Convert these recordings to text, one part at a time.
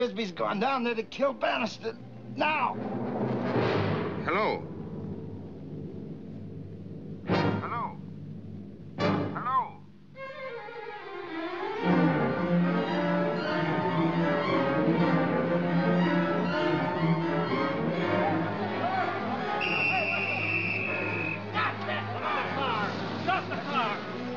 Grisby's gone down there to kill Bannister. Now! Hello? Hello? Hello? Stop the car!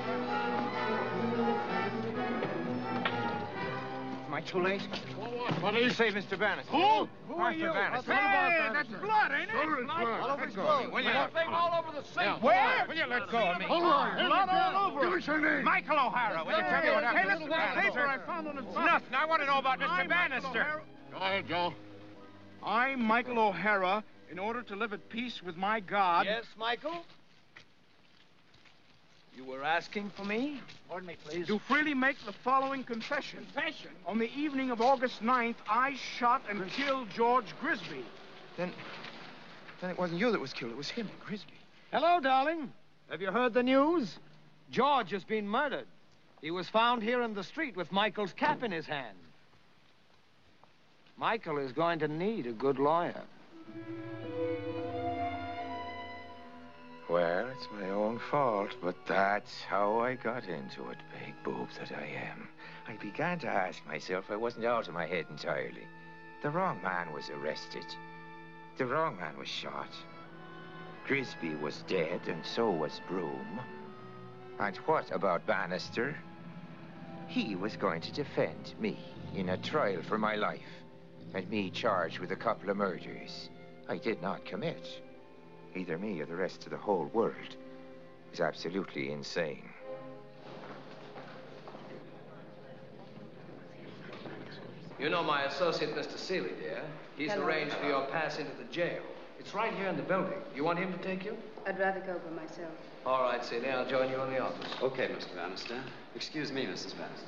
Am I too late? What do you say, Mr. Bannister? Who are you? Bannister. Hey, that's blood, ain't it? Sure it's blood. All over his Let go of clothes. me, will you? Thing all over the sink. Where? Will you let go of me? Hold on. Blood all over. Give us your name. Michael O'Hara. Will you tell me what happened? Hey, listen to that paper I found on his body. Nothing. I want to know about Mr. Bannister. Go ahead, Joe. I'm Michael O'Hara. In order to live at peace with my God... Yes, Michael? You were asking for me? Pardon me, please. Do freely make the following confession. Confession? On the evening of August 9th, I shot and killed George Grisby. Then it wasn't you that was killed. It was him, Grisby. Hello, darling. Have you heard the news? George has been murdered. He was found here in the street with Michael's cap in his hand. Michael is going to need a good lawyer. Well, it's my own fault, but that's how I got into it, big boob that I am. I began to ask myself if I wasn't out of my head entirely. The wrong man was arrested. The wrong man was shot. Grisby was dead, and so was Broom. And what about Bannister? He was going to defend me in a trial for my life, and me charged with a couple of murders I did not commit. Either me or the rest of the whole world is absolutely insane. You know my associate, Mr. Seeley, dear. He's arranged for your pass into the jail. It's right here in the building. You want him to take you? I'd rather go by myself. All right, Seeley. I'll join you in the office. Okay, Mr. Bannister. Excuse me, Mrs. Bannister.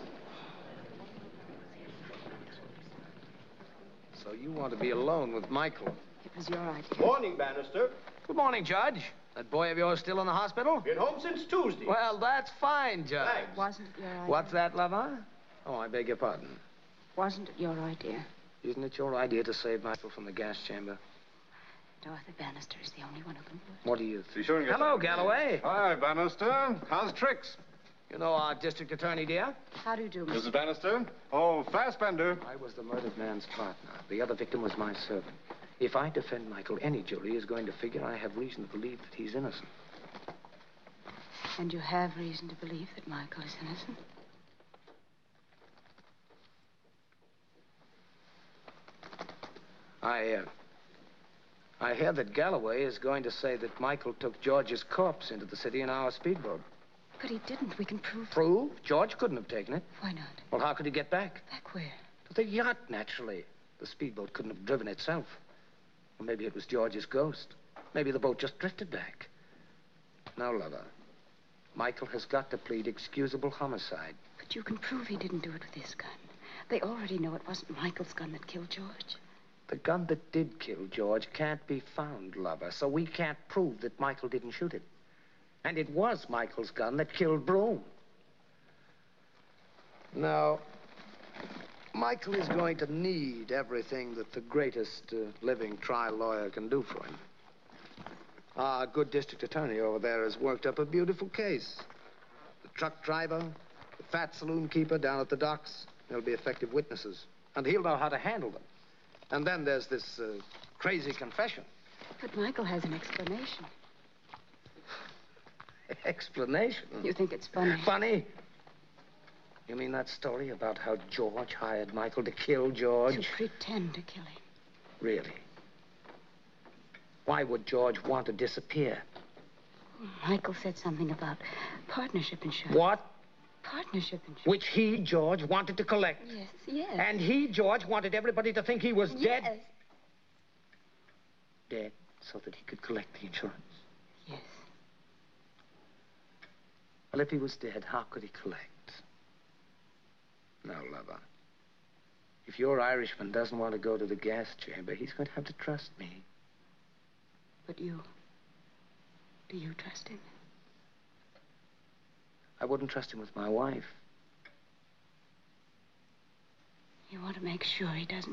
So you want to be alone with Michael? It was your idea. Morning, Bannister. Good morning, Judge. That boy of yours still in the hospital? Been home since Tuesday. Well, that's fine, Judge. Thanks. Wasn't it your idea? What's that, lover? Oh, I beg your pardon. Wasn't it your idea? Isn't it your idea to save Michael from the gas chamber? Arthur Bannister is the only one who can do it. What do you think? Sure Hello, Galloway. Hi, Bannister. How's tricks? You know our district attorney, dear? How do you do, Mr. Mrs. Bannister? Oh, Fassbender. I was the murdered man's partner. The other victim was my servant. If I defend Michael, any jury is going to figure I have reason to believe that he's innocent. And you have reason to believe that Michael is innocent? I hear that Galloway is going to say that Michael took George's corpse into the city in our speedboat. But he didn't. We can prove... Prove? George couldn't have taken it. Why not? Well, how could he get back? Back where? To the yacht, naturally. The speedboat couldn't have driven itself. Or maybe it was George's ghost. Maybe the boat just drifted back. Now, lover, Michael has got to plead excusable homicide. But you can prove he didn't do it with his gun. They already know it wasn't Michael's gun that killed George. The gun that did kill George can't be found, lover, so we can't prove that Michael didn't shoot it. And it was Michael's gun that killed Broom. Now, Michael is going to need everything that the greatest living trial lawyer can do for him. Our good district attorney over there has worked up a beautiful case. The truck driver, the fat saloon keeper down at the docks, they'll be effective witnesses. And he'll know how to handle them. And then there's this crazy confession. But Michael has an explanation. Explanation? You think it's funny? Funny? You mean that story about how George hired Michael to kill George? To pretend to kill him. Really? Why would George want to disappear? Michael said something about partnership insurance. What? Partnership insurance. Which he, George, wanted to collect. Yes, yes. And he, George, wanted everybody to think he was dead. Yes. Dead so that he could collect the insurance. Yes. Well, if he was dead, how could he collect? Now, lover, if your Irishman doesn't want to go to the gas chamber, he's going to have to trust me. But you... do you trust him? I wouldn't trust him with my wife. You want to make sure he doesn't